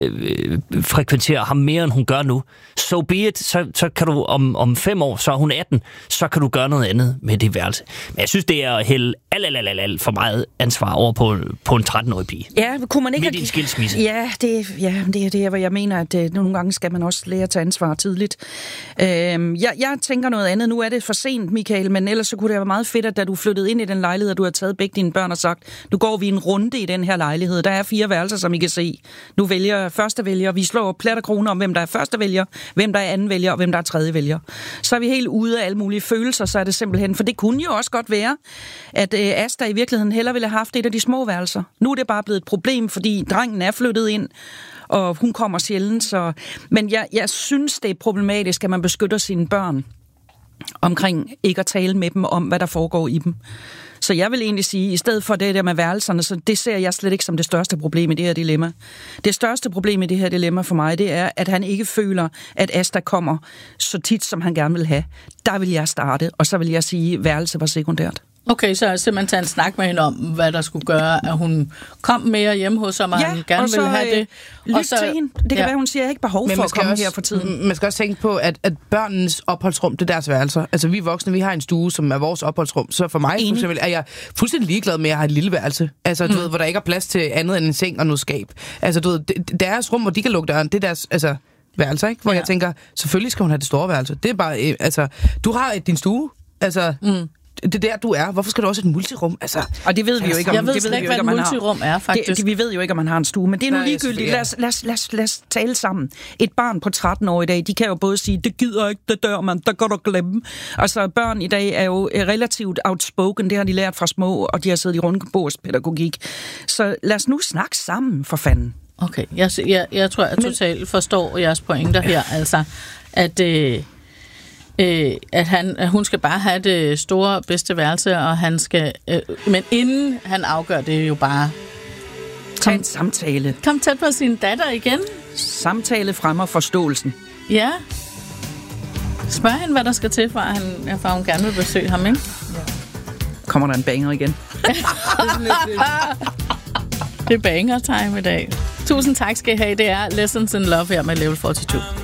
frekventerer ham mere, end hun gør nu. So be it, så kan du om 5 år, så er hun 18, så kan du gøre noget andet med det værelse. Men jeg synes, det er at hælde alt for meget ansvar over på en 13-årig pige. Ja, kunne man ikke midt i en skilsmisse. Ja, det er det, hvor jeg mener, at nogle gange skal man også lære at tage ansvar tidligt. Jeg tænker noget andet. Nu er det for sent, Michael, men ellers så kunne det være meget fedt, at da du flyttede ind i den lejlighed, og du har taget begge dine børn og sagt, nu går vi en runde i den her lejlighed. Der er 4 værelser, som I kan se. Nu vælger første vælger. Vi slår plat og kroner om, hvem der er første vælger, hvem der er anden vælger, og hvem der er tredje vælger. Så er vi helt ude af alle mulige følelser, så er det simpelthen, for det kunne jo også godt være, at Asta i virkeligheden hellere ville have haft et af de små værelser. Nu er det bare blevet et problem, fordi drengen er flyttet ind, og hun kommer sjældent. Så... Men jeg synes, det er problematisk, at man beskytter sine børn omkring ikke at tale med dem om, hvad der foregår i dem. Så jeg vil egentlig sige, i stedet for det der med værelserne, så det ser jeg slet ikke som det største problem i det her dilemma. Det største problem i det her dilemma for mig, det er, at han ikke føler, at Asta kommer så tit, som han gerne vil have. Der vil jeg starte, og så vil jeg sige, at værelse var sekundært. Okay, så simpelthen tage en snak med hende om, hvad der skulle gøre, at hun kom mere hjemme hos ham, og han gerne ville have det. Lyt til hende. Det kan være, hun siger, at jeg ikke behov for at komme her for tiden. Man skal også tænke på, at børnenes opholdsrum, det er deres værelser. Altså, vi voksne, vi har en stue, som er vores opholdsrum. Så for mig, for eksempel, er jeg fuldstændig ligeglad med, at jeg har et lille værelse. Altså, du ved, hvor der ikke er plads til andet end en seng og noget skab. Altså, du ved, deres rum, hvor de kan lukke døren, det er deres værelser, ikke? Hvor jeg tænker, selvfølgelig skal hun have det store værelse. Det er bare, du har din stue, altså... Det er der, du er. Hvorfor skal du også have et multirum? Altså, og det ved vi jo ikke, om jeg ved slet ikke, hvad et multirum er, faktisk. Vi ved jo ikke, om man har en stue, men det er nu ligegyldigt. Lad os tale sammen. Et barn på 13 år i dag, de kan jo både sige, det gider ikke, det dør man, der går du glemme. Altså, børn i dag er jo relativt outspoken, det har de lært fra små, og de har siddet i rundbordspædagogik. Så lad os nu snakke sammen, for fanden. Okay, jeg tror, jeg totalt forstår jeres pointer her, altså, at hun skal bare have det store, bedste værelse, og han skal... men inden han afgør det jo bare... Tag en samtale. Kom tæt på sin datter igen. Samtale fremmer forståelsen. Ja. Spørg hende, hvad der skal til, for hun gerne vil besøge ham, ikke? Ja. Kommer der en banger igen? Det er banger time i dag. Tusind tak skal I have. Det er Lessons in Love her med Level 42.